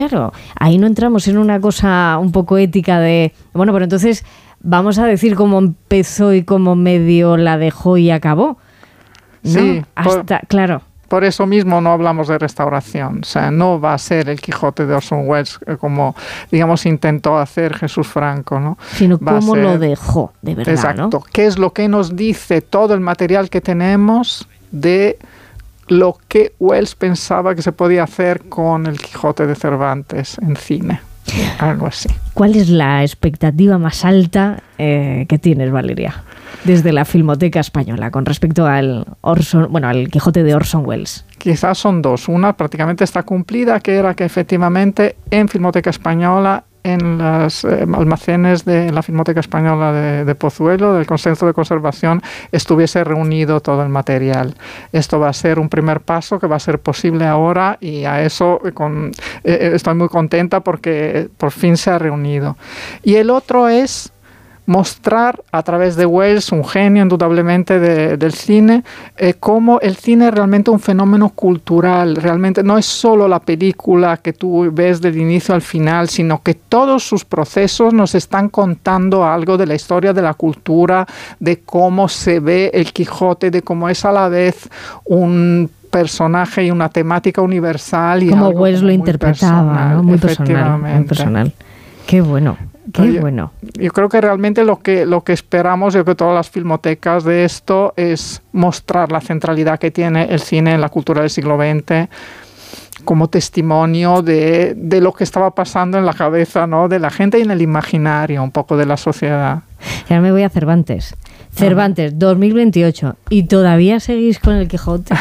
Claro, ahí no entramos en una cosa un poco ética de, bueno, pero entonces vamos a decir cómo empezó y cómo medio la dejó y acabó, ¿no? Sí, claro. Por eso mismo no hablamos de restauración. O sea, no va a ser el Quijote de Orson Welles como, digamos, intentó hacer Jesús Franco, ¿no? Sino cómo lo dejó, de verdad, exacto, ¿no? ¿Qué es lo que nos dice todo el material que tenemos de lo que Welles pensaba que se podía hacer con el Quijote de Cervantes en cine? Algo así. ¿Cuál es la expectativa más alta que tienes, Valeria, desde la Filmoteca Española con respecto al Quijote de Orson Welles? Quizás son dos. Una prácticamente está cumplida, que era que efectivamente en Filmoteca Española, en los almacenes de la Filmoteca Española de Pozuelo, del Consejo de Conservación, estuviese reunido todo el material. Esto va a ser un primer paso que va a ser posible ahora, y a eso estoy muy contenta porque por fin se ha reunido. Y el otro es mostrar a través de Welles, un genio indudablemente del cine, cómo el cine es realmente un fenómeno cultural. Realmente no es solo la película que tú ves del inicio al final, sino que todos sus procesos nos están contando algo de la historia de la cultura, de cómo se ve el Quijote, de cómo es a la vez un personaje y una temática universal. Y como Welles lo interpretaba, ¿no? Muy personal, muy personal. Qué bueno. Qué bueno. Yo creo que realmente lo que esperamos, yo creo que todas las filmotecas de esto, es mostrar la centralidad que tiene el cine en la cultura del siglo XX como testimonio de lo que estaba pasando en la cabeza, ¿no?, de la gente y en el imaginario un poco de la sociedad. Y ahora me voy a Cervantes. Cervantes, 2028. ¿Y todavía seguís con el Quijote?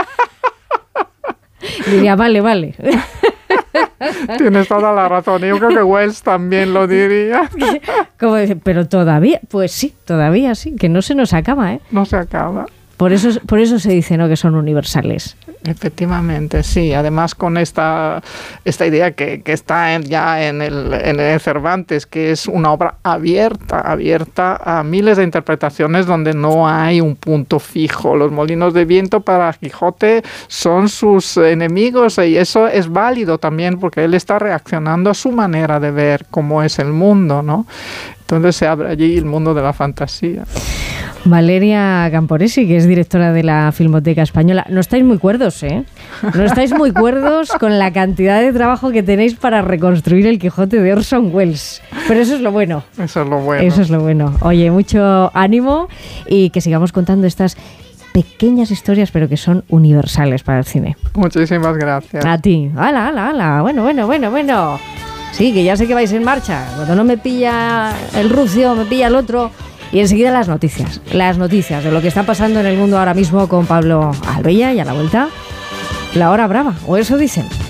Diría, vale. Tienes toda la razón. Yo creo que Welles también lo diría. Como dice, pero todavía, pues sí, todavía sí, que no se nos acaba, ¿eh? No se acaba. Por eso se dice, ¿no?, que son universales. Efectivamente, sí. Además, con esta idea que está ya en el Cervantes, que es una obra abierta a miles de interpretaciones donde no hay un punto fijo. Los molinos de viento para Quijote son sus enemigos, y eso es válido también porque él está reaccionando a su manera de ver cómo es el mundo, ¿no? Entonces se abre allí el mundo de la fantasía. Valeria Camporesi, que es directora de la Filmoteca Española. No estáis muy cuerdos, ¿eh? No estáis muy cuerdos con la cantidad de trabajo que tenéis para reconstruir el Quijote de Orson Welles. Pero eso es lo bueno. Eso es lo bueno. Eso es lo bueno. Oye, mucho ánimo y que sigamos contando estas pequeñas historias, pero que son universales para el cine. Muchísimas gracias. A ti. ¡Hala! Bueno. Sí, que ya sé que vais en marcha. Cuando no me pilla el rucio, me pilla el otro. Y enseguida las noticias de lo que está pasando en el mundo ahora mismo con Pablo Albella, y a la vuelta, la hora brava, o eso dicen.